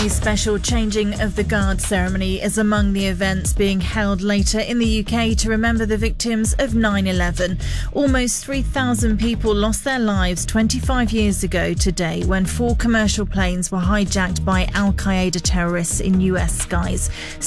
A special changing of the guard ceremony is among the events being held later in the UK to remember the victims of 9/11. Almost 3,000 people lost their lives 25 years ago today when 4 commercial planes were hijacked by Al-Qaeda terrorists in US skies.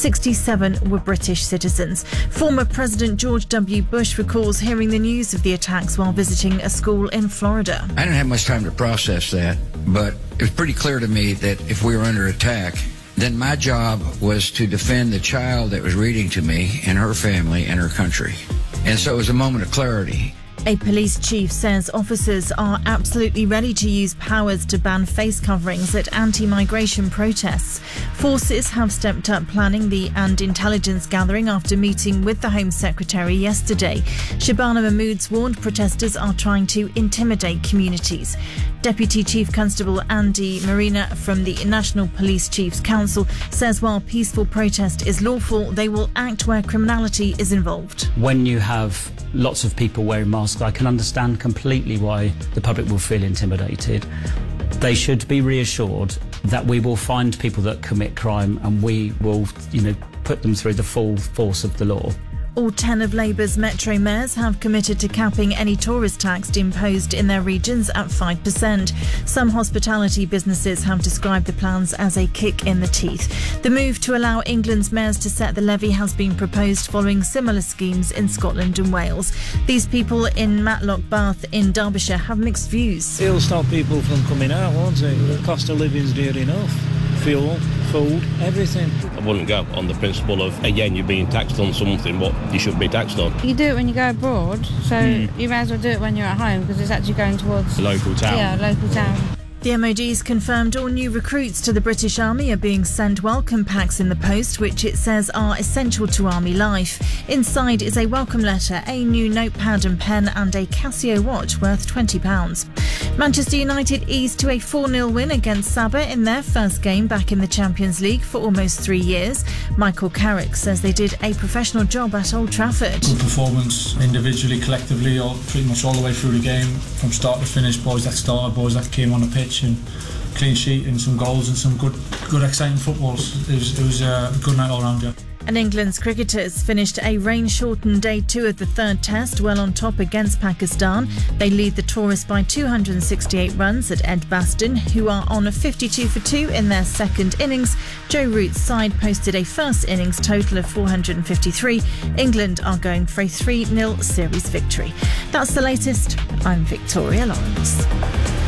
67 were British citizens. Former President George W. Bush recalls hearing the news of the attacks while visiting a school in Florida. I didn't have much time to process that, but it was pretty clear to me that if we were under attack, then my job was to defend the child that was reading to me and her family and her country. And so it was a moment of clarity. A police chief says officers are absolutely ready to use powers to ban face coverings at anti-migration protests. Forces have stepped up planning and intelligence gathering after meeting with the Home Secretary yesterday. Shabana Mahmood's warned protesters are trying to intimidate communities. Deputy Chief Constable Andy Marina from the National Police Chiefs Council says while peaceful protest is lawful, they will act where criminality is involved. When you have lots of people wearing masks, I can understand completely why the public will feel intimidated. They should be reassured that we will find people that commit crime and we will, put them through the full force of the law. All 10 of Labour's metro mayors have committed to capping any tourist tax imposed in their regions at 5%. Some hospitality businesses have described the plans as a kick in the teeth. The move to allow England's mayors to set the levy has been proposed following similar schemes in Scotland and Wales. These people in Matlock Bath in Derbyshire have mixed views. It'll stop people from coming out, won't it? The cost of living's dear enough. Fuel, food, everything. I wouldn't go on the principle of, again, you're being taxed on something what you should be taxed on. You do it when you go abroad, so you may as well do it when you're at home because it's actually going towards... Local town. Yeah, local town. The MOD's confirmed all new recruits to the British Army are being sent welcome packs in the post, which it says are essential to Army life. Inside is a welcome letter, a new notepad and pen and a Casio watch worth £20. Manchester United eased to a 4-0 win against Sabah in their first game back in the Champions League for almost 3 years. Michael Carrick says they did a professional job at Old Trafford. Good performance individually, collectively, pretty much all the way through the game, from start to finish. Boys that started, boys that came on the pitch, and clean sheet and some goals and some good exciting footballs. It was a good night all round, yeah. And England's cricketers finished a rain-shortened day 2 of the third test well on top against Pakistan. They lead the tourists by 268 runs at Edgbaston, who are on a 52 for 2 in their second innings. Joe Root's side posted a first innings total of 453. England are going for a 3-0 series victory. That's the latest. I'm Victoria Lawrence.